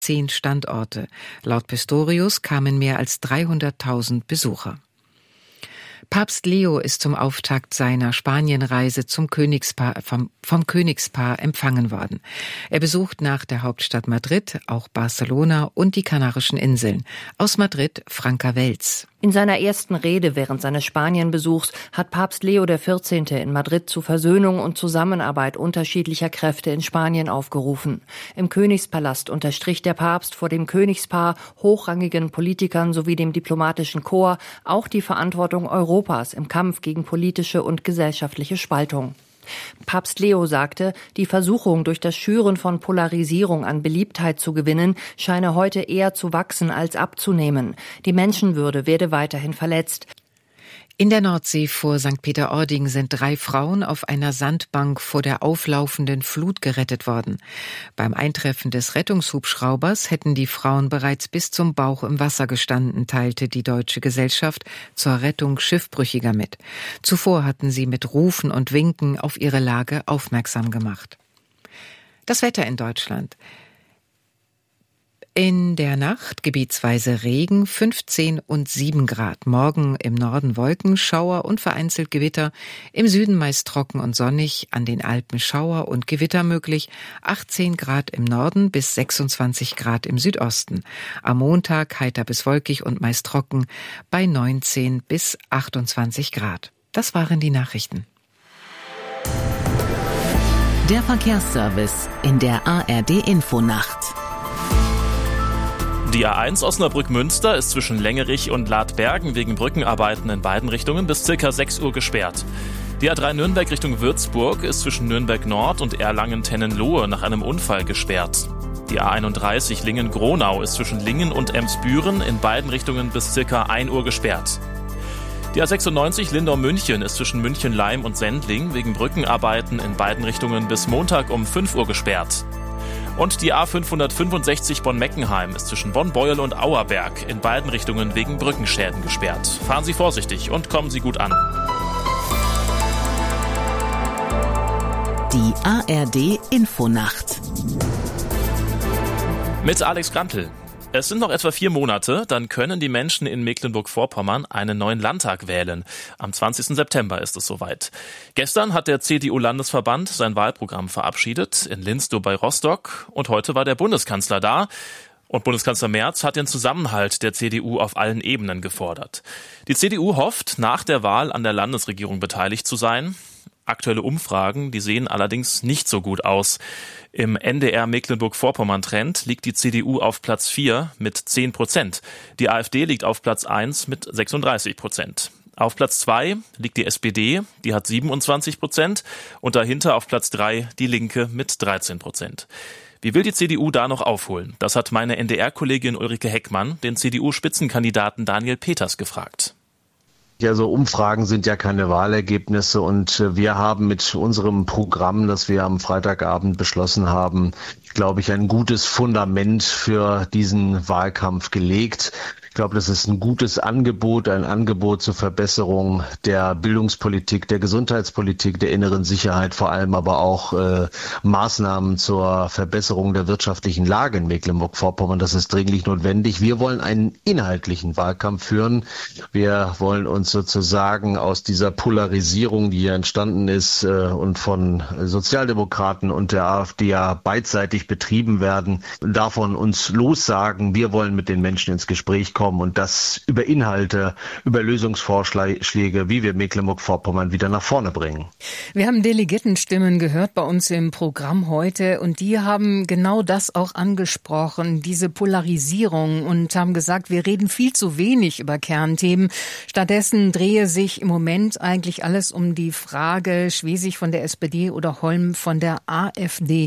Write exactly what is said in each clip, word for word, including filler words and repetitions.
zehn Standorte. Laut Pistorius kamen mehr als dreihunderttausend Besucher. Papst Leo ist zum Auftakt seiner Spanienreise zum Königspaar, vom, vom Königspaar empfangen worden. Er besucht nach der Hauptstadt Madrid auch Barcelona und die Kanarischen Inseln. Aus Madrid Franka Welz. In seiner ersten Rede während seines Spanienbesuchs hat Papst Leo der vierzehnte. in Madrid zu Versöhnung und Zusammenarbeit unterschiedlicher Kräfte in Spanien aufgerufen. Im Königspalast unterstrich der Papst vor dem Königspaar, hochrangigen Politikern sowie dem diplomatischen Korps auch die Verantwortung Europas im Kampf gegen politische und gesellschaftliche Spaltung. Papst Leo sagte, die Versuchung, durch das Schüren von Polarisierung an Beliebtheit zu gewinnen, scheine heute eher zu wachsen als abzunehmen. Die Menschenwürde werde weiterhin verletzt. In der Nordsee vor Sankt Peter-Ording sind drei Frauen auf einer Sandbank vor der auflaufenden Flut gerettet worden. Beim Eintreffen des Rettungshubschraubers hätten die Frauen bereits bis zum Bauch im Wasser gestanden, teilte die Deutsche Gesellschaft zur Rettung Schiffbrüchiger mit. Zuvor hatten sie mit Rufen und Winken auf ihre Lage aufmerksam gemacht. Das Wetter in Deutschland. In der Nacht gebietsweise Regen, fünfzehn und sieben Grad. Morgen im Norden Wolken, Schauer und vereinzelt Gewitter. Im Süden meist trocken und sonnig, an den Alpen Schauer und Gewitter möglich. achtzehn Grad im Norden bis sechsundzwanzig Grad im Südosten. Am Montag heiter bis wolkig und meist trocken bei neunzehn bis achtundzwanzig Grad. Das waren die Nachrichten. Der Verkehrsservice in der A R D-Infonacht. Die A eins Osnabrück-Münster ist zwischen Längerich und Ladbergen wegen Brückenarbeiten in beiden Richtungen bis circa sechs Uhr gesperrt. Die A drei Nürnberg Richtung Würzburg ist zwischen Nürnberg Nord und Erlangen-Tennenlohe nach einem Unfall gesperrt. Die A einunddreißig Lingen-Gronau ist zwischen Lingen und Emsbüren in beiden Richtungen bis circa ein Uhr gesperrt. Die A sechsundneunzig Lindau-München ist zwischen München-Leim und Sendling wegen Brückenarbeiten in beiden Richtungen bis Montag um fünf Uhr gesperrt. Und die A fünfhundertfünfundsechzig Bonn-Meckenheim ist zwischen Bonn-Beuel und Auerberg in beiden Richtungen wegen Brückenschäden gesperrt. Fahren Sie vorsichtig und kommen Sie gut an. Die A R D-Infonacht. Mit Alex Grantl. Es sind noch etwa vier Monate, dann können die Menschen in Mecklenburg-Vorpommern einen neuen Landtag wählen. Am zwanzigsten September ist es soweit. Gestern hat der C D U-Landesverband sein Wahlprogramm verabschiedet in Linstow bei Rostock und heute war der Bundeskanzler da. Und Bundeskanzler Merz hat den Zusammenhalt der C D U auf allen Ebenen gefordert. Die C D U hofft, nach der Wahl an der Landesregierung beteiligt zu sein. Aktuelle Umfragen, die sehen allerdings nicht so gut aus. Im N D R Mecklenburg-Vorpommern-Trend liegt die C D U auf Platz vier mit zehn Prozent. Die AfD liegt auf Platz eins mit sechsunddreißig Prozent. Auf Platz zwei liegt die S P D, die hat siebenundzwanzig Prozent. Und dahinter auf Platz drei die Linke mit dreizehn Prozent. Wie will die C D U da noch aufholen? Das hat meine N D R-Kollegin Ulrike Heckmann den C D U-Spitzenkandidaten Daniel Peters gefragt. Also Umfragen sind ja keine Wahlergebnisse und wir haben mit unserem Programm, das wir am Freitagabend beschlossen haben, glaube ich, ein gutes Fundament für diesen Wahlkampf gelegt. Ich glaube, das ist ein gutes Angebot, ein Angebot zur Verbesserung der Bildungspolitik, der Gesundheitspolitik, der inneren Sicherheit, vor allem aber auch äh, Maßnahmen zur Verbesserung der wirtschaftlichen Lage in Mecklenburg-Vorpommern. Das ist dringlich notwendig. Wir wollen einen inhaltlichen Wahlkampf führen. Wir wollen uns sozusagen aus dieser Polarisierung, die hier entstanden ist äh, und von Sozialdemokraten und der AfD ja beidseitig betrieben werden, davon uns lossagen. Wir wollen mit den Menschen ins Gespräch kommen. Und das über Inhalte, über Lösungsvorschläge, wie wir Mecklenburg-Vorpommern wieder nach vorne bringen. Wir haben Delegiertenstimmen gehört bei uns im Programm heute und die haben genau das auch angesprochen, diese Polarisierung und haben gesagt, wir reden viel zu wenig über Kernthemen. Stattdessen drehe sich im Moment eigentlich alles um die Frage, Schwesig von der S P D oder Holm von der AfD.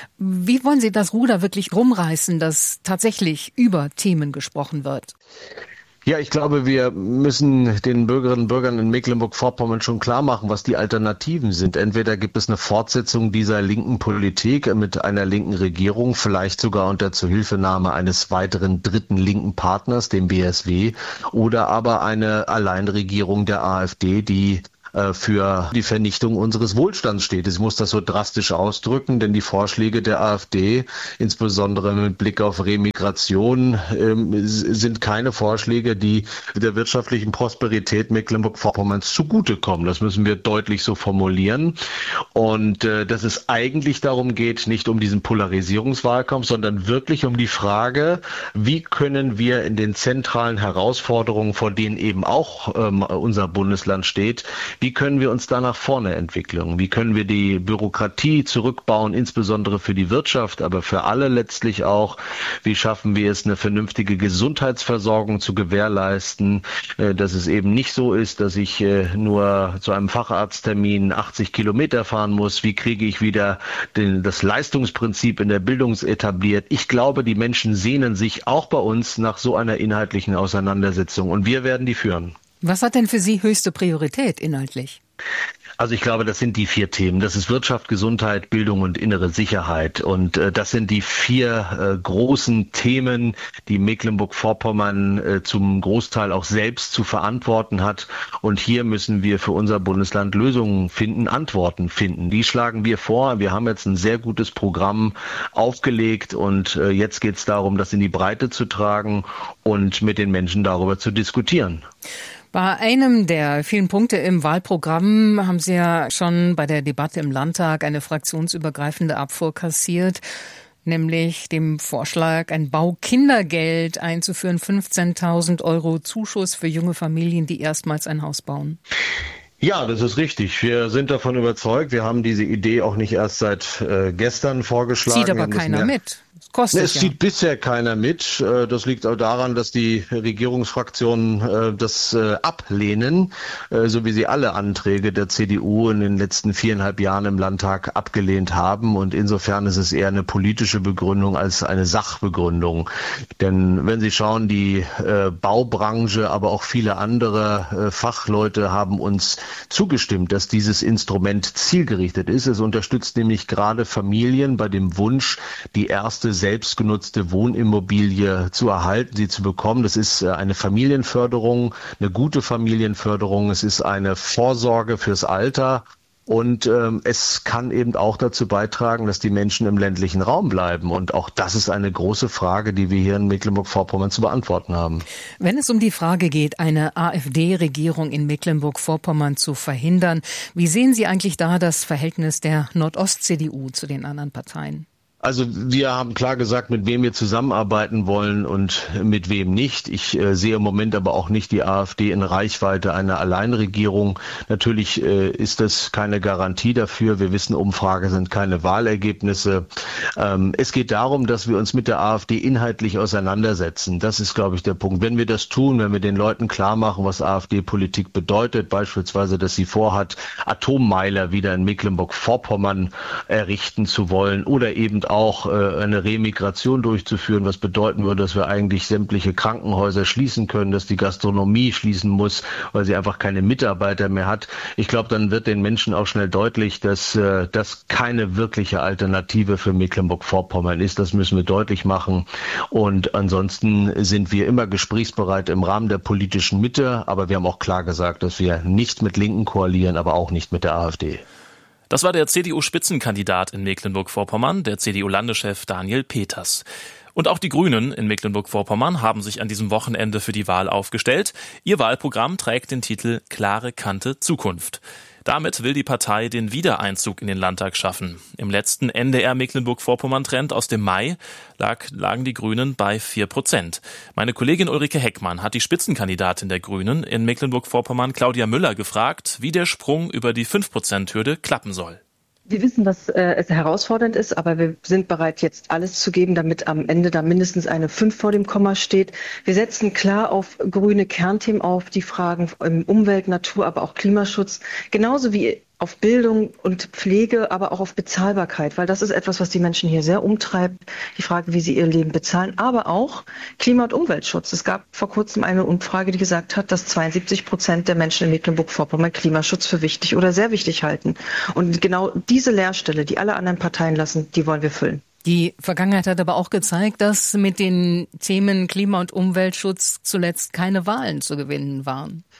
Wie wollen Sie das Ruder wirklich rumreißen, dass tatsächlich über Themen gesprochen wird? Ja, ich glaube, wir müssen den Bürgerinnen und Bürgern in Mecklenburg-Vorpommern schon klar machen, was die Alternativen sind. Entweder gibt es eine Fortsetzung dieser linken Politik mit einer linken Regierung, vielleicht sogar unter Zuhilfenahme eines weiteren dritten linken Partners, dem B S W, oder aber eine Alleinregierung der AfD, die äh, für die Vernichtung unseres Wohlstands steht. Ich muss das so drastisch ausdrücken, denn die Vorschläge der AfD, insbesondere mit Blick auf Remigration, äh, sind keine Vorschläge, die der wirtschaftlichen Prosperität Mecklenburg-Vorpommerns zugutekommen. Das müssen wir deutlich so formulieren. Und äh, dass es eigentlich darum geht, nicht um diesen Polarisierungswahlkampf, sondern wirklich um die Frage, wie können wir in den zentralen Herausforderungen, vor denen eben auch ähm, unser Bundesland steht, wie können wir uns da nach vorne entwickeln? Wie können wir die Bürokratie zurückbauen, insbesondere für die Wirtschaft, aber für alle letztlich auch? Wie schaffen wir es, eine vernünftige Gesundheitsversorgung zu gewährleisten, äh, dass es eben nicht so ist, dass ich äh, nur zu einem Facharzttermin achtzig Kilometer fahren muss? Wie kriege ich wieder den, das Leistungsprinzip in der Bildung etabliert? Ich glaube, die Menschen sehnen sich auch bei uns nach so einer inhaltlichen Auseinandersetzung und wir werden die führen. Was hat denn für Sie höchste Priorität inhaltlich? Also ich glaube, das sind die vier Themen. Das ist Wirtschaft, Gesundheit, Bildung und innere Sicherheit. Und äh, das sind die vier äh, großen Themen, die Mecklenburg-Vorpommern äh, zum Großteil auch selbst zu verantworten hat. Und hier müssen wir für unser Bundesland Lösungen finden, Antworten finden. Die schlagen wir vor. Wir haben jetzt ein sehr gutes Programm aufgelegt und äh, jetzt geht es darum, das in die Breite zu tragen und mit den Menschen darüber zu diskutieren. Bei einem der vielen Punkte im Wahlprogramm haben Sie ja schon bei der Debatte im Landtag eine fraktionsübergreifende Abfuhr kassiert, nämlich dem Vorschlag, ein Baukindergeld einzuführen, fünfzehntausend Euro Zuschuss für junge Familien, die erstmals ein Haus bauen. Ja, das ist richtig. Wir sind davon überzeugt. Wir haben diese Idee auch nicht erst seit äh, gestern vorgeschlagen. Zieht aber keiner mit. Kostet es ja. zieht bisher keiner mit. Das liegt auch daran, dass die Regierungsfraktionen das ablehnen, so wie sie alle Anträge der C D U in den letzten viereinhalb Jahren im Landtag abgelehnt haben. Und insofern ist es eher eine politische Begründung als eine Sachbegründung. Denn wenn Sie schauen, die Baubranche, aber auch viele andere Fachleute haben uns zugestimmt, dass dieses Instrument zielgerichtet ist. Es unterstützt nämlich gerade Familien bei dem Wunsch, die erste selbstgenutzte Wohnimmobilie zu erhalten, sie zu bekommen. Das ist eine Familienförderung, eine gute Familienförderung. Es ist eine Vorsorge fürs Alter. Und ähm, es kann eben auch dazu beitragen, dass die Menschen im ländlichen Raum bleiben. Und auch das ist eine große Frage, die wir hier in Mecklenburg-Vorpommern zu beantworten haben. Wenn es um die Frage geht, eine AfD-Regierung in Mecklenburg-Vorpommern zu verhindern, wie sehen Sie eigentlich da das Verhältnis der Nordost-C D U zu den anderen Parteien? Also wir haben klar gesagt, mit wem wir zusammenarbeiten wollen und mit wem nicht. Ich äh, sehe im Moment aber auch nicht die AfD in Reichweite einer Alleinregierung. Natürlich äh, ist das keine Garantie dafür. Wir wissen, Umfrage sind keine Wahlergebnisse. Ähm, es geht darum, dass wir uns mit der AfD inhaltlich auseinandersetzen. Das ist, glaube ich, der Punkt. Wenn wir das tun, wenn wir den Leuten klar machen, was AfD-Politik bedeutet, beispielsweise, dass sie vorhat, Atommeiler wieder in Mecklenburg-Vorpommern errichten zu wollen oder eben auch äh, eine Remigration durchzuführen, was bedeuten würde, dass wir eigentlich sämtliche Krankenhäuser schließen können, dass die Gastronomie schließen muss, weil sie einfach keine Mitarbeiter mehr hat. Ich glaube, dann wird den Menschen auch schnell deutlich, dass äh, das keine wirkliche Alternative für Mecklenburg-Vorpommern ist. Das müssen wir deutlich machen. Und ansonsten sind wir immer gesprächsbereit im Rahmen der politischen Mitte, aber wir haben auch klar gesagt, dass wir nicht mit Linken koalieren, aber auch nicht mit der AfD. Das war der C D U-Spitzenkandidat in Mecklenburg-Vorpommern, der C D U-Landeschef Daniel Peters. Und auch die Grünen in Mecklenburg-Vorpommern haben sich an diesem Wochenende für die Wahl aufgestellt. Ihr Wahlprogramm trägt den Titel Klare Kante Zukunft. Damit will die Partei den Wiedereinzug in den Landtag schaffen. Im letzten N D R Mecklenburg-Vorpommern-Trend aus dem Mai lag, lagen die Grünen bei vier Prozent. Meine Kollegin Ulrike Heckmann hat die Spitzenkandidatin der Grünen in Mecklenburg-Vorpommern, Claudia Müller, gefragt, wie der Sprung über die fünf Prozent Hürde klappen soll. Wir wissen, dass äh, es herausfordernd ist, aber wir sind bereit, jetzt alles zu geben, damit am Ende da mindestens eine fünf vor dem Komma steht. Wir setzen klar auf grüne Kernthemen auf, die Fragen im Umwelt, Natur, aber auch Klimaschutz, genauso wie auf Bildung und Pflege, aber auch auf Bezahlbarkeit, weil das ist etwas, was die Menschen hier sehr umtreibt, die Frage, wie sie ihr Leben bezahlen, aber auch Klima- und Umweltschutz. Es gab vor kurzem eine Umfrage, die gesagt hat, dass zweiundsiebzig Prozent der Menschen in Mecklenburg-Vorpommern Klimaschutz für wichtig oder sehr wichtig halten. Und genau diese Leerstelle, die alle anderen Parteien lassen, die wollen wir füllen. Die Vergangenheit hat aber auch gezeigt, dass mit den Themen Klima- und Umweltschutz zuletzt keine Wahlen zu gewinnen waren.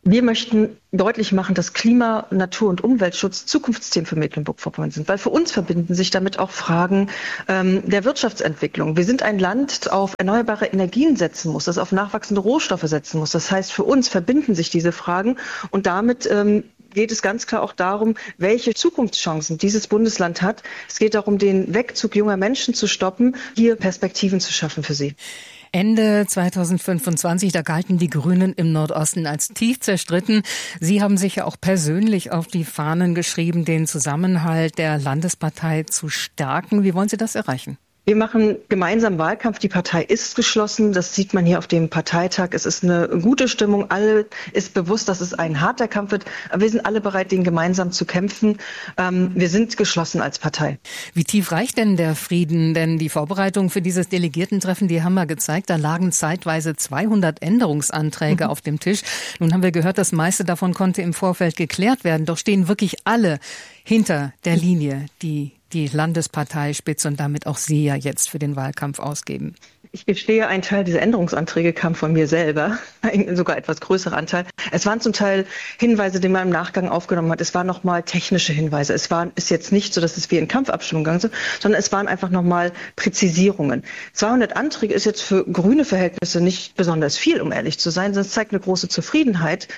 Wir möchten deutlich machen, dass Klima-, Natur- und Umweltschutz Zukunftsthemen für Mecklenburg-Vorpommern sind, weil für uns verbinden sich damit auch Fragen ähm, der Wirtschaftsentwicklung. Wir sind ein Land, das auf erneuerbare Energien setzen muss, das auf nachwachsende Rohstoffe setzen muss. Das heißt, für uns verbinden sich diese Fragen und damit ähm, geht es ganz klar auch darum, welche Zukunftschancen dieses Bundesland hat. Es geht darum, den Wegzug junger Menschen zu stoppen, hier Perspektiven zu schaffen für sie. Ende zweitausendfünfundzwanzig, da galten die Grünen im Nordosten als tief zerstritten. Sie haben sich ja auch persönlich auf die Fahnen geschrieben, den Zusammenhalt der Landespartei zu stärken. Wie wollen Sie das erreichen? Wir machen gemeinsam Wahlkampf. Die Partei ist geschlossen. Das sieht man hier auf dem Parteitag. Es ist eine gute Stimmung. Alle ist bewusst, dass es ein harter Kampf wird. Aber wir sind alle bereit, den gemeinsam zu kämpfen. Ähm, wir sind geschlossen als Partei. Wie tief reicht denn der Frieden? Denn die Vorbereitungen für dieses Delegiertentreffen, die haben wir gezeigt. Da lagen zeitweise zweihundert Änderungsanträge mhm. auf dem Tisch. Nun haben wir gehört, das meiste davon konnte im Vorfeld geklärt werden. Doch stehen wirklich alle hinter der Linie, die die Landesparteispitze und damit auch Sie ja jetzt für den Wahlkampf ausgeben? Ich gestehe, ein Teil dieser Änderungsanträge kam von mir selber, ein sogar etwas größerer Anteil. Es waren zum Teil Hinweise, die man im Nachgang aufgenommen hat. Es waren nochmal technische Hinweise. Es war, ist jetzt nicht so, dass es wie in Kampfabstimmung gegangen ist, sondern es waren einfach nochmal Präzisierungen. zweihundert Anträge ist jetzt für grüne Verhältnisse nicht besonders viel, um ehrlich zu sein, sondern es zeigt eine große Zufriedenheit.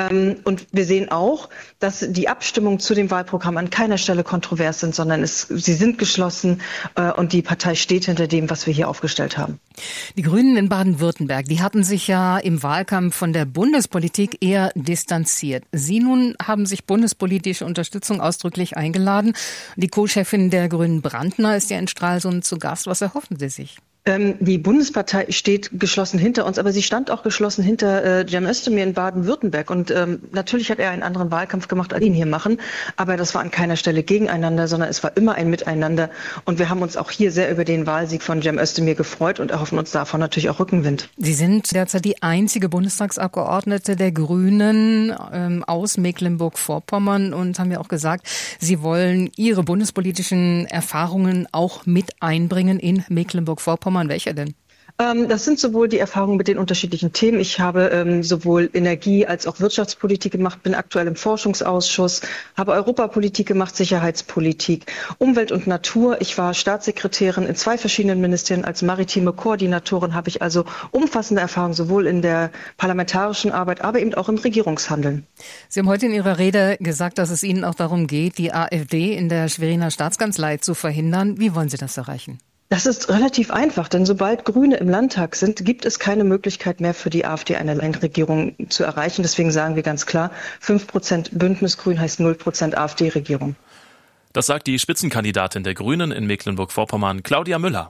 Und wir sehen auch, dass die Abstimmungen zu dem Wahlprogramm an keiner Stelle kontrovers sind, sondern es, sie sind geschlossen und die Partei steht hinter dem, was wir hier aufgestellt haben. Die Grünen in Baden-Württemberg, die hatten sich ja im Wahlkampf von der Bundespolitik eher distanziert. Sie nun haben sich bundespolitische Unterstützung ausdrücklich eingeladen. Die Co-Chefin der Grünen, Brandner, ist ja in Stralsund zu Gast. Was erhoffen Sie sich? Ähm, die Bundespartei steht geschlossen hinter uns, aber sie stand auch geschlossen hinter äh, Cem Özdemir in Baden-Württemberg. Und ähm, natürlich hat er einen anderen Wahlkampf gemacht, als ihn hier machen. Aber das war an keiner Stelle gegeneinander, sondern es war immer ein Miteinander. Und wir haben uns auch hier sehr über den Wahlsieg von Cem Özdemir gefreut und erhoffen uns davon natürlich auch Rückenwind. Sie sind derzeit die einzige Bundestagsabgeordnete der Grünen ähm, aus Mecklenburg-Vorpommern und haben ja auch gesagt, Sie wollen Ihre bundespolitischen Erfahrungen auch mit einbringen in Mecklenburg-Vorpommern. Welcher denn? Ähm, das sind sowohl die Erfahrungen mit den unterschiedlichen Themen. Ich habe ähm, sowohl Energie- als auch Wirtschaftspolitik gemacht, bin aktuell im Forschungsausschuss, habe Europapolitik gemacht, Sicherheitspolitik, Umwelt und Natur. Ich war Staatssekretärin in zwei verschiedenen Ministerien. Als maritime Koordinatorin habe ich also umfassende Erfahrungen sowohl in der parlamentarischen Arbeit, aber eben auch im Regierungshandeln. Sie haben heute in Ihrer Rede gesagt, dass es Ihnen auch darum geht, die AfD in der Schweriner Staatskanzlei zu verhindern. Wie wollen Sie das erreichen? Das ist relativ einfach, denn sobald Grüne im Landtag sind, gibt es keine Möglichkeit mehr für die AfD eine Alleinregierung zu erreichen. Deswegen sagen wir ganz klar, fünf Prozent Bündnisgrün heißt null Prozent AfD-Regierung. Das sagt die Spitzenkandidatin der Grünen in Mecklenburg-Vorpommern, Claudia Müller.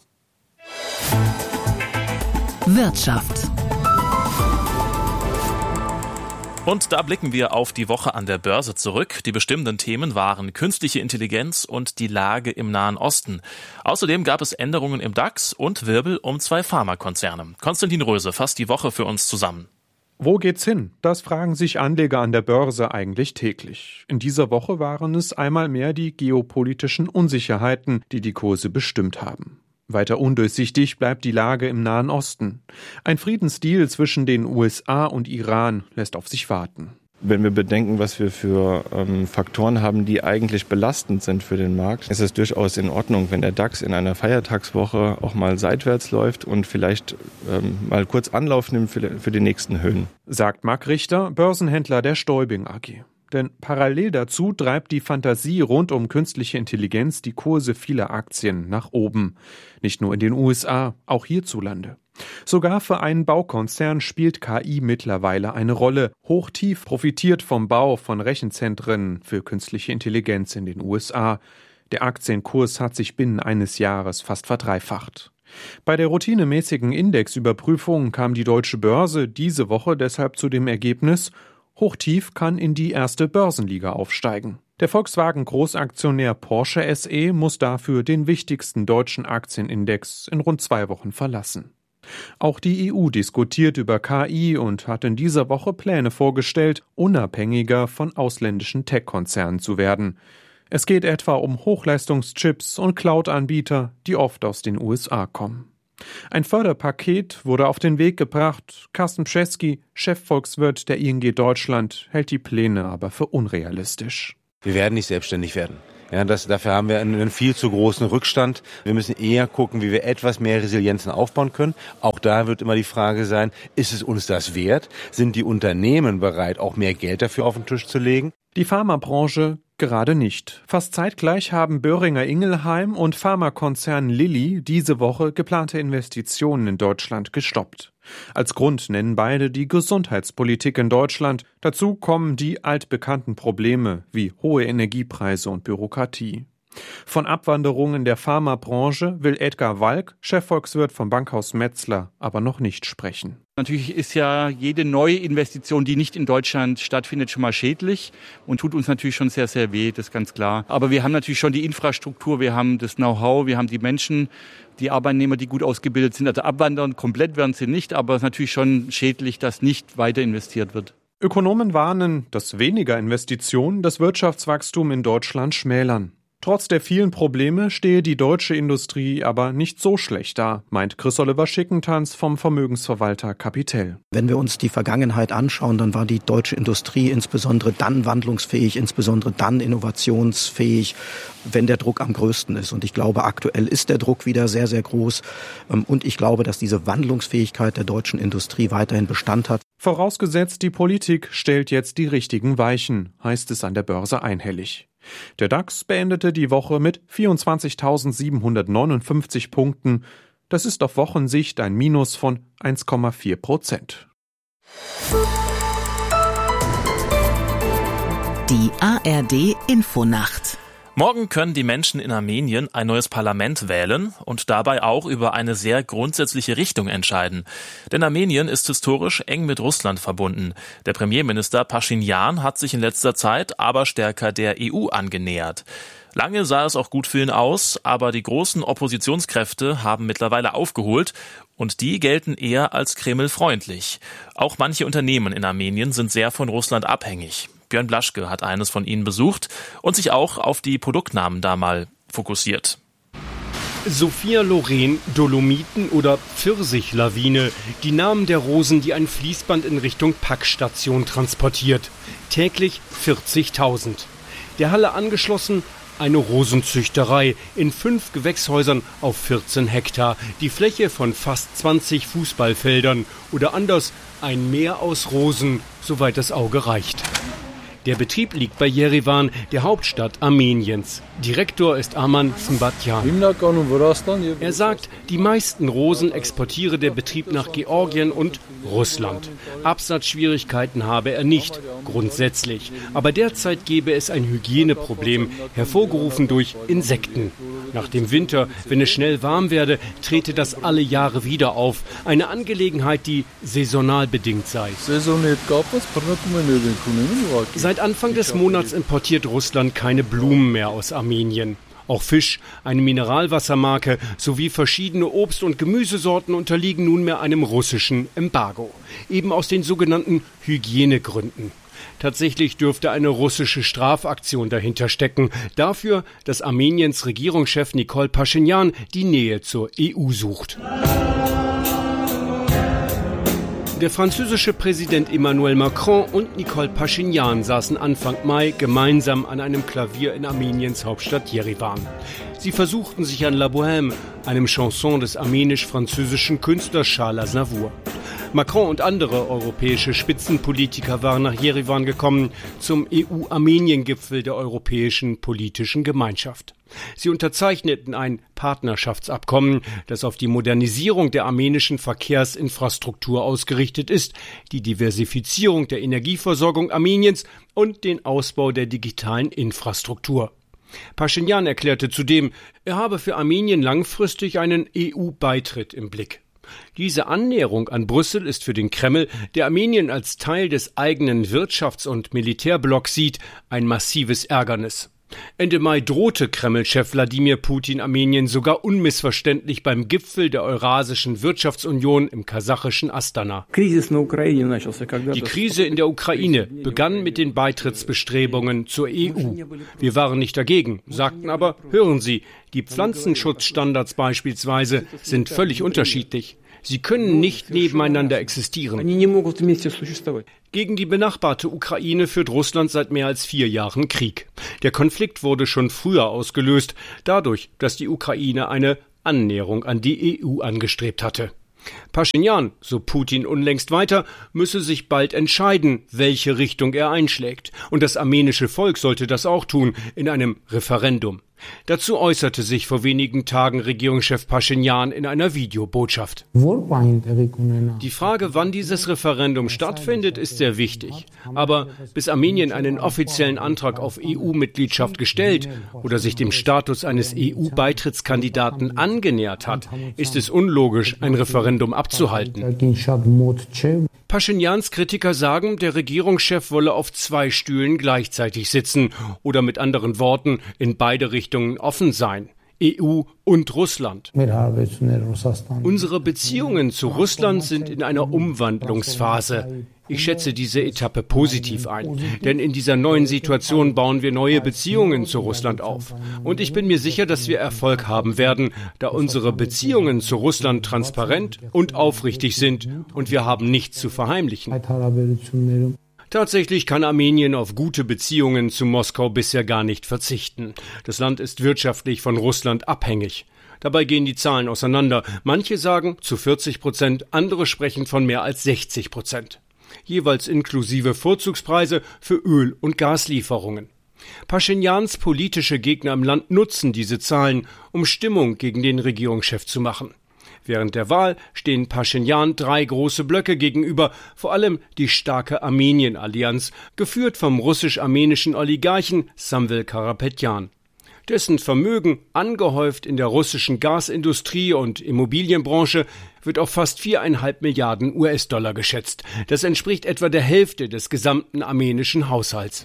Wirtschaft. Und da blicken wir auf die Woche an der Börse zurück. Die bestimmenden Themen waren künstliche Intelligenz und die Lage im Nahen Osten. Außerdem gab es Änderungen im DAX und Wirbel um zwei Pharmakonzerne. Konstantin Röse fasst die Woche für uns zusammen. Wo geht's hin? Das fragen sich Anleger an der Börse eigentlich täglich. In dieser Woche waren es einmal mehr die geopolitischen Unsicherheiten, die die Kurse bestimmt haben. Weiter undurchsichtig bleibt die Lage im Nahen Osten. Ein Friedensdeal zwischen den U S A und Iran lässt auf sich warten. Wenn wir bedenken, was wir für ähm, Faktoren haben, die eigentlich belastend sind für den Markt, ist es durchaus in Ordnung, wenn der DAX in einer Feiertagswoche auch mal seitwärts läuft und vielleicht ähm, mal kurz Anlauf nimmt für, für die nächsten Höhen. Sagt Marc Richter, Börsenhändler der Stäubing A G. Denn parallel dazu treibt die Fantasie rund um künstliche Intelligenz die Kurse vieler Aktien nach oben. Nicht nur in den U S A, auch hierzulande. Sogar für einen Baukonzern spielt K I mittlerweile eine Rolle. Hochtief profitiert vom Bau von Rechenzentren für künstliche Intelligenz in den U S A. Der Aktienkurs hat sich binnen eines Jahres fast verdreifacht. Bei der routinemäßigen Indexüberprüfung kam die Deutsche Börse diese Woche deshalb zu dem Ergebnis, Hochtief kann in die erste Börsenliga aufsteigen. Der Volkswagen-Großaktionär Porsche S E muss dafür den wichtigsten deutschen Aktienindex in rund zwei Wochen verlassen. Auch die E U diskutiert über K I und hat in dieser Woche Pläne vorgestellt, unabhängiger von ausländischen Tech-Konzernen zu werden. Es geht etwa um Hochleistungschips und Cloud-Anbieter, die oft aus den U S A kommen. Ein Förderpaket wurde auf den Weg gebracht. Carsten Pschesky, Chefvolkswirt der I N G Deutschland, hält die Pläne aber für unrealistisch. Wir werden nicht selbstständig werden. Ja, das, dafür haben wir einen viel zu großen Rückstand. Wir müssen eher gucken, wie wir etwas mehr Resilienzen aufbauen können. Auch da wird immer die Frage sein, ist es uns das wert? Sind die Unternehmen bereit, auch mehr Geld dafür auf den Tisch zu legen? Die Pharmabranche gerade nicht. Fast zeitgleich haben Boehringer Ingelheim und Pharmakonzern Lilly diese Woche geplante Investitionen in Deutschland gestoppt. Als Grund nennen beide die Gesundheitspolitik in Deutschland. Dazu kommen die altbekannten Probleme wie hohe Energiepreise und Bürokratie. Von Abwanderungen der Pharmabranche will Edgar Walk, Chefvolkswirt vom Bankhaus Metzler, aber noch nicht sprechen. Natürlich ist ja jede neue Investition, die nicht in Deutschland stattfindet, schon mal schädlich und tut uns natürlich schon sehr, sehr weh, das ist ganz klar. Aber wir haben natürlich schon die Infrastruktur, wir haben das Know-how, wir haben die Menschen, die Arbeitnehmer, die gut ausgebildet sind. Also abwandern komplett werden sie nicht, aber es ist natürlich schon schädlich, dass nicht weiter investiert wird. Ökonomen warnen, dass weniger Investitionen das Wirtschaftswachstum in Deutschland schmälern. Trotz der vielen Probleme stehe die deutsche Industrie aber nicht so schlecht da, meint Chris-Oliver Schickentanz vom Vermögensverwalter Capitel. Wenn wir uns die Vergangenheit anschauen, dann war die deutsche Industrie insbesondere dann wandlungsfähig, insbesondere dann innovationsfähig, wenn der Druck am größten ist. Und ich glaube, aktuell ist der Druck wieder sehr, sehr groß. Und ich glaube, dass diese Wandlungsfähigkeit der deutschen Industrie weiterhin Bestand hat. Vorausgesetzt, die Politik stellt jetzt die richtigen Weichen, heißt es an der Börse einhellig. Der DAX beendete die Woche mit vierundzwanzigtausendsiebenhundertneunundfünfzig Punkten. Das ist auf Wochensicht ein Minus von eins Komma vier Prozent. Die A R D Infonacht. Morgen können die Menschen in Armenien ein neues Parlament wählen und dabei auch über eine sehr grundsätzliche Richtung entscheiden. Denn Armenien ist historisch eng mit Russland verbunden. Der Premierminister Paschinjan hat sich in letzter Zeit aber stärker der E U angenähert. Lange sah es auch gut für ihn aus, aber die großen Oppositionskräfte haben mittlerweile aufgeholt und die gelten eher als Kreml-freundlich. Auch manche Unternehmen in Armenien sind sehr von Russland abhängig. Björn Blaschke hat eines von ihnen besucht und sich auch auf die Produktnamen da mal fokussiert. Sophia Loren, Dolomiten oder Pfirsichlavine, die Namen der Rosen, die ein Fließband in Richtung Packstation transportiert. Täglich vierzigtausend. Der Halle angeschlossen eine Rosenzüchterei in fünf Gewächshäusern auf vierzehn Hektar, die Fläche von fast zwanzig Fußballfeldern oder anders ein Meer aus Rosen, soweit das Auge reicht. Der Betrieb liegt bei Jerewan, der Hauptstadt Armeniens. Direktor ist Arman Smbatian. Er sagt, die meisten Rosen exportiere der Betrieb nach Georgien und Russland. Absatzschwierigkeiten habe er nicht, grundsätzlich. Aber derzeit gebe es ein Hygieneproblem, hervorgerufen durch Insekten. Nach dem Winter, wenn es schnell warm werde, trete das alle Jahre wieder auf. Eine Angelegenheit, die saisonal bedingt sei. Seit Anfang des Monats importiert Russland keine Blumen mehr aus Armenien. Auch Fisch, eine Mineralwassermarke sowie verschiedene Obst- und Gemüsesorten unterliegen nunmehr einem russischen Embargo. Eben aus den sogenannten Hygienegründen. Tatsächlich dürfte eine russische Strafaktion dahinter stecken, dafür, dass Armeniens Regierungschef Nikol Paschinjan die Nähe zur E U sucht. Der französische Präsident Emmanuel Macron und Nikol Paschinjan saßen Anfang Mai gemeinsam an einem Klavier in Armeniens Hauptstadt Jerewan. Sie versuchten sich an La Bohème, einem Chanson des armenisch-französischen Künstlers Charles Aznavour. Macron und andere europäische Spitzenpolitiker waren nach Jerewan gekommen zum E U-Armenien-Gipfel der Europäischen Politischen Gemeinschaft. Sie unterzeichneten ein Partnerschaftsabkommen, das auf die Modernisierung der armenischen Verkehrsinfrastruktur ausgerichtet ist, die Diversifizierung der Energieversorgung Armeniens und den Ausbau der digitalen Infrastruktur. Paschinjan erklärte zudem, er habe für Armenien langfristig einen E U-Beitritt im Blick. Diese Annäherung an Brüssel ist für den Kreml, der Armenien als Teil des eigenen Wirtschafts- und Militärblocks sieht, ein massives Ärgernis. Ende Mai drohte Kreml-Chef Wladimir Putin Armenien sogar unmissverständlich beim Gipfel der Eurasischen Wirtschaftsunion im kasachischen Astana. Die Krise in der Ukraine begann mit den Beitrittsbestrebungen zur E U. Wir waren nicht dagegen, sagten aber, hören Sie, die Pflanzenschutzstandards beispielsweise sind völlig unterschiedlich. Sie können nicht nebeneinander existieren. Gegen die benachbarte Ukraine führt Russland seit mehr als vier Jahren Krieg. Der Konflikt wurde schon früher ausgelöst, dadurch, dass die Ukraine eine Annäherung an die E U angestrebt hatte. Paschinjan, so Putin unlängst weiter, müsse sich bald entscheiden, welche Richtung er einschlägt. Und das armenische Volk sollte das auch tun, in einem Referendum. Dazu äußerte sich vor wenigen Tagen Regierungschef Paschinjan in einer Videobotschaft. Die Frage, wann dieses Referendum stattfindet, ist sehr wichtig. Aber bis Armenien einen offiziellen Antrag auf E U-Mitgliedschaft gestellt oder sich dem Status eines E U-Beitrittskandidaten angenähert hat, ist es unlogisch, ein Referendum abzuhalten. Paschinjans Kritiker sagen, der Regierungschef wolle auf zwei Stühlen gleichzeitig sitzen oder mit anderen Worten in beide Richtungen offen sein. E U und Russland. Unsere Beziehungen zu Russland sind in einer Umwandlungsphase. Ich schätze diese Etappe positiv ein, denn in dieser neuen Situation bauen wir neue Beziehungen zu Russland auf. Und ich bin mir sicher, dass wir Erfolg haben werden, da unsere Beziehungen zu Russland transparent und aufrichtig sind und wir haben nichts zu verheimlichen. Tatsächlich kann Armenien auf gute Beziehungen zu Moskau bisher gar nicht verzichten. Das Land ist wirtschaftlich von Russland abhängig. Dabei gehen die Zahlen auseinander. Manche sagen zu vierzig Prozent, andere sprechen von mehr als sechzig Prozent. Jeweils inklusive Vorzugspreise für Öl- und Gaslieferungen. Paschinjans politische Gegner im Land nutzen diese Zahlen, um Stimmung gegen den Regierungschef zu machen. Während der Wahl stehen Paschinjan drei große Blöcke gegenüber, vor allem die starke Armenien-Allianz, geführt vom russisch-armenischen Oligarchen Samvel Karapetjan. Dessen Vermögen, angehäuft in der russischen Gasindustrie und Immobilienbranche, wird auf fast viereinhalb Milliarden U S-Dollar geschätzt. Das entspricht etwa der Hälfte des gesamten armenischen Haushalts.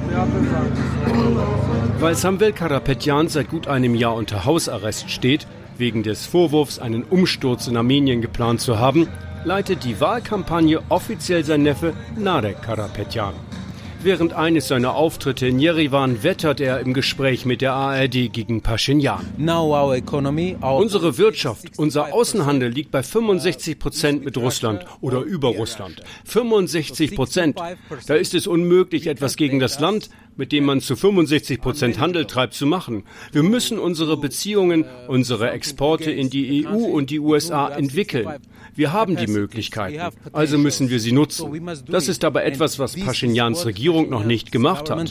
Weil Samvel Karapetjan seit gut einem Jahr unter Hausarrest steht, wegen des Vorwurfs, einen Umsturz in Armenien geplant zu haben, leitet die Wahlkampagne offiziell sein Neffe Narek Karapetjan. Während eines seiner Auftritte in Jerewan wettert er im Gespräch mit der A R D gegen Paschinjan. Unsere Wirtschaft, unser Außenhandel liegt bei fünfundsechzig Prozent mit Russland oder über Russland. fünfundsechzig Prozent. Da ist es unmöglich, etwas gegen das Land, mit dem man zu fünfundsechzig Prozent Handel treibt, zu machen. Wir müssen unsere Beziehungen, unsere Exporte in die E U und die U S A entwickeln. Wir haben die Möglichkeiten, also müssen wir sie nutzen. Das ist aber etwas, was Paschinjans Regierung noch nicht gemacht hat.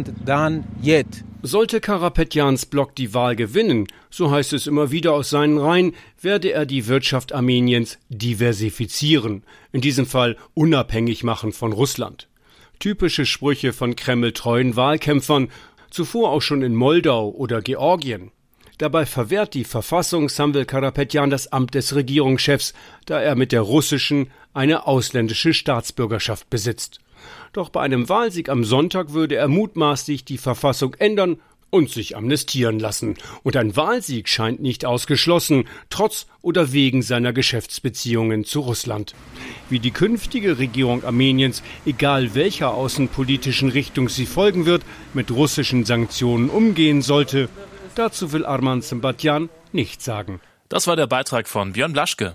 Sollte Karapetjans Block die Wahl gewinnen, so heißt es immer wieder aus seinen Reihen, werde er die Wirtschaft Armeniens diversifizieren, in diesem Fall unabhängig machen von Russland. Typische Sprüche von Kreml-treuen Wahlkämpfern, zuvor auch schon in Moldau oder Georgien. Dabei verwehrt die Verfassung Samvel Karapetjan das Amt des Regierungschefs, da er mit der russischen eine ausländische Staatsbürgerschaft besitzt. Doch bei einem Wahlsieg am Sonntag würde er mutmaßlich die Verfassung ändern und sich amnestieren lassen. Und ein Wahlsieg scheint nicht ausgeschlossen, trotz oder wegen seiner Geschäftsbeziehungen zu Russland. Wie die künftige Regierung Armeniens, egal welcher außenpolitischen Richtung sie folgen wird, mit russischen Sanktionen umgehen sollte, dazu will Arman Sembatian nichts sagen. Das war der Beitrag von Björn Blaschke.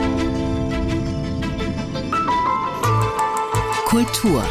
Kultur.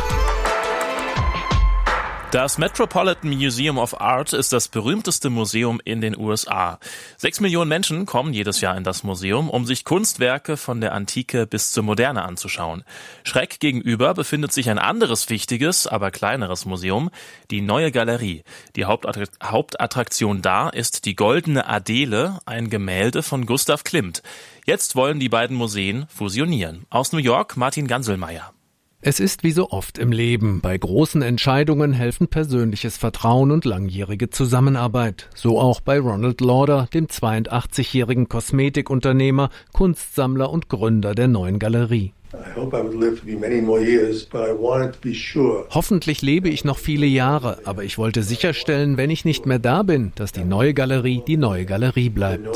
Das Metropolitan Museum of Art ist das berühmteste Museum in den U S A. Sechs Millionen Menschen kommen jedes Jahr in das Museum, um sich Kunstwerke von der Antike bis zur Moderne anzuschauen. Schräg gegenüber befindet sich ein anderes wichtiges, aber kleineres Museum, die Neue Galerie. Die Hauptattraktion da ist die Goldene Adele, ein Gemälde von Gustav Klimt. Jetzt wollen die beiden Museen fusionieren. Aus New York Martin Ganselmeier. Es ist wie so oft im Leben. Bei großen Entscheidungen helfen persönliches Vertrauen und langjährige Zusammenarbeit. So auch bei Ronald Lauder, dem zweiundachtzigjährigen Kosmetikunternehmer, Kunstsammler und Gründer der Neuen Galerie. Hoffentlich lebe ich noch viele Jahre, aber ich wollte sicherstellen, wenn ich nicht mehr da bin, dass die neue Galerie die neue Galerie bleibt.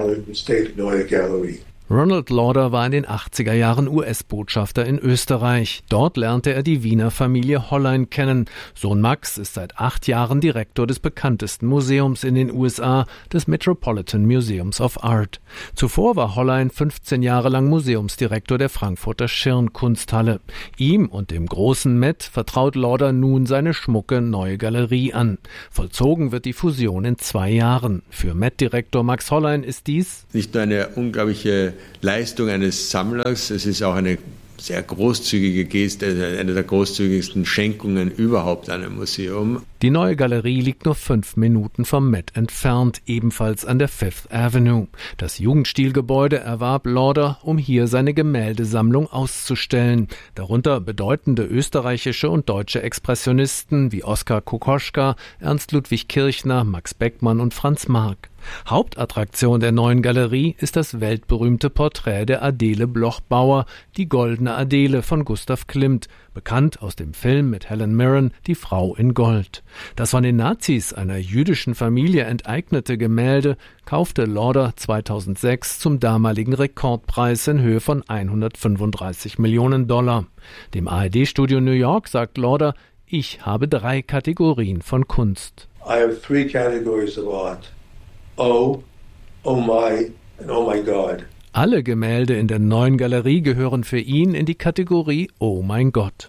Ronald Lauder war in den achtziger Jahren U S-Botschafter in Österreich. Dort lernte er die Wiener Familie Hollein kennen. Sohn Max ist seit acht Jahren Direktor des bekanntesten Museums in den U S A, des Metropolitan Museums of Art. Zuvor war Hollein fünfzehn Jahre lang Museumsdirektor der Frankfurter Schirn-Kunsthalle. Ihm und dem großen Met vertraut Lauder nun seine schmucke neue Galerie an. Vollzogen wird die Fusion in zwei Jahren. Für Met-Direktor Max Hollein ist dies nicht nur eine unglaubliche Leistung eines Sammlers, es ist auch eine sehr großzügige Geste, eine der großzügigsten Schenkungen überhaupt an einem Museum. Die neue Galerie liegt nur fünf Minuten vom Met entfernt, ebenfalls an der Fifth Avenue. Das Jugendstilgebäude erwarb Lauder, um hier seine Gemäldesammlung auszustellen. Darunter bedeutende österreichische und deutsche Expressionisten wie Oskar Kokoschka, Ernst Ludwig Kirchner, Max Beckmann und Franz Marc. Hauptattraktion der neuen Galerie ist das weltberühmte Porträt der Adele Bloch-Bauer, die Goldene Adele von Gustav Klimt, bekannt aus dem Film mit Helen Mirren, Die Frau in Gold. Das von den Nazis einer jüdischen Familie enteignete Gemälde kaufte Lauder zweitausendsechs zum damaligen Rekordpreis in Höhe von hundertfünfunddreißig Millionen Dollar. Dem A R D-Studio New York sagt Lauder, ich habe drei Kategorien von Kunst. I have three categories of art. Oh, oh my, and oh my God. Alle Gemälde in der neuen Galerie gehören für ihn in die Kategorie Oh mein Gott.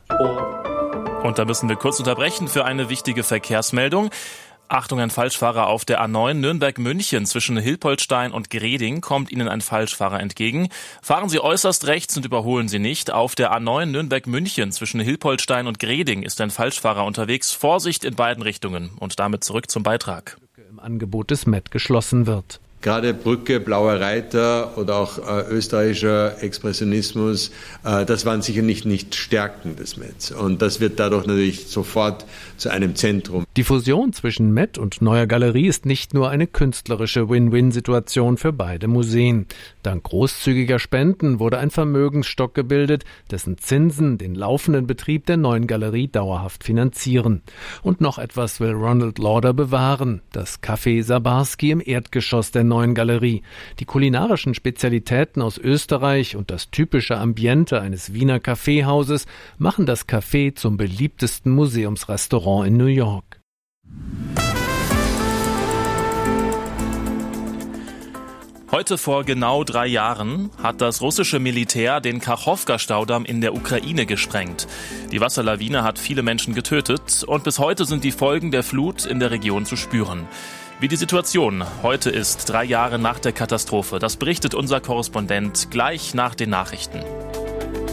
Und da müssen wir kurz unterbrechen für eine wichtige Verkehrsmeldung. Achtung, ein Falschfahrer auf der A neun Nürnberg-München zwischen Hilpoltstein und Greding kommt Ihnen ein Falschfahrer entgegen. Fahren Sie äußerst rechts und überholen Sie nicht. Auf der A neun Nürnberg-München zwischen Hilpoltstein und Greding ist ein Falschfahrer unterwegs. Vorsicht in beiden Richtungen. Und damit zurück zum Beitrag. Im Angebot des Met geschlossen wird. Gerade Brücke, Blauer Reiter oder auch äh, österreichischer Expressionismus, äh, das waren sicher nicht, nicht Stärken des Mets. Und das wird dadurch natürlich sofort zu einem Zentrum. Die Fusion zwischen Met und neuer Galerie ist nicht nur eine künstlerische Win-Win-Situation für beide Museen. Dank großzügiger Spenden wurde ein Vermögensstock gebildet, dessen Zinsen den laufenden Betrieb der neuen Galerie dauerhaft finanzieren. Und noch etwas will Ronald Lauder bewahren, das Café Sabarski im Erdgeschoss der neuen Galerie. Die kulinarischen Spezialitäten aus Österreich und das typische Ambiente eines Wiener Kaffeehauses machen das Café zum beliebtesten Museumsrestaurant in New York. Heute vor genau drei Jahren hat das russische Militär den Kachowka-Staudamm in der Ukraine gesprengt. Die Wasserlawine hat viele Menschen getötet und bis heute sind die Folgen der Flut in der Region zu spüren. Wie die Situation heute ist, drei Jahre nach der Katastrophe, das berichtet unser Korrespondent gleich nach den Nachrichten.